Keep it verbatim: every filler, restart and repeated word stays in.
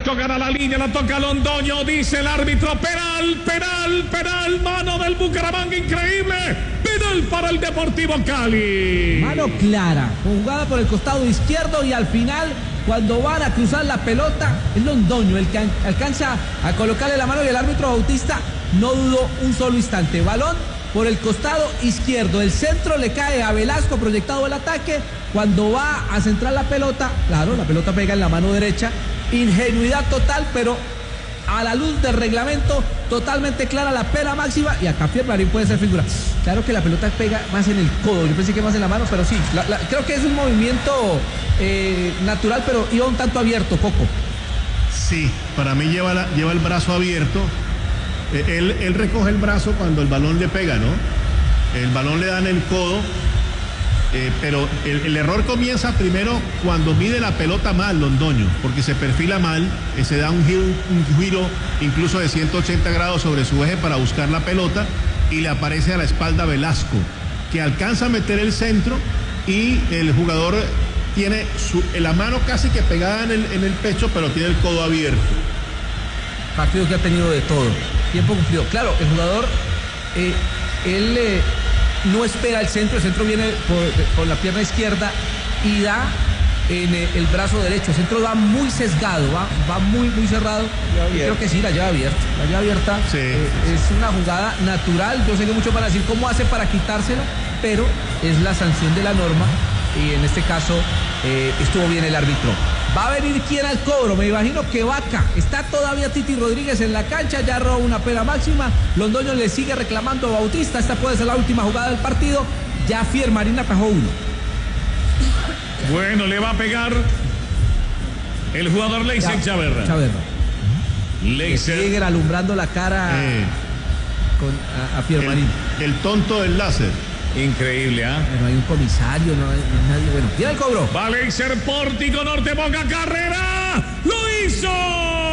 tocan a la línea, la toca Londoño, dice el árbitro, penal, penal, penal, mano del Bucaramanga, increíble, penal para el Deportivo Cali. Mano clara, jugada por el costado izquierdo y al final, cuando van a cruzar la pelota, es Londoño el que alcanza a colocarle la mano y el árbitro Bautista no dudó un solo instante. Balón por el costado izquierdo, el centro le cae a Velasco, proyectado el ataque, cuando va a centrar la pelota, claro, la pelota pega en la mano derecha, ingenuidad total, pero a la luz del reglamento, totalmente clara la pena máxima, y acá Piermarín puede ser figura. Claro que la pelota pega más en el codo, yo pensé que más en la mano, pero sí, la, la, creo que es un movimiento eh, natural, pero iba un tanto abierto, Coco. Sí, para mí lleva, la, lleva el brazo abierto. Él, él recoge el brazo cuando el balón le pega, ¿no? El balón le da en el codo, eh, pero el, el error comienza primero cuando mide la pelota mal, Londoño, porque se perfila mal, eh, se da un giro, un giro incluso de ciento ochenta grados sobre su eje para buscar la pelota y le aparece a la espalda Velasco, que alcanza a meter el centro y el jugador tiene su, la mano casi que pegada en el, en el pecho, pero tiene el codo abierto. Partido que ha tenido de todo. Tiempo cumplido. Claro, el jugador, eh, él eh, no espera el centro, el centro viene por, por la pierna izquierda y da en eh, el brazo derecho. El centro va muy sesgado, va, va muy, muy cerrado. Creo que sí, la lleva abierta. La lleva abierta. Sí. Eh, es una jugada natural. Yo sé que mucho para decir cómo hace para quitársela, pero es la sanción de la norma y en este caso eh, estuvo bien el árbitro. Va a venir quién al cobro, me imagino que Vaca. Está todavía Titi Rodríguez en la cancha, ya roba una pena máxima. Londoño le sigue reclamando a Bautista. Esta puede ser la última jugada del partido. Ya Piermarín atajó uno. Bueno, le va a pegar el jugador Leiser Chaverra. Chaverra. Leiser. Sigue alumbrando la cara Eh, con, a, a Piermarín. El, el tonto del láser. Increíble, ¿ah? ¿eh? No hay un comisario, no hay, no hay nadie. Bueno, ¿quién el cobro? Va Leiser, Pórtico Norte, Boca, carrera. ¡Lo hizo!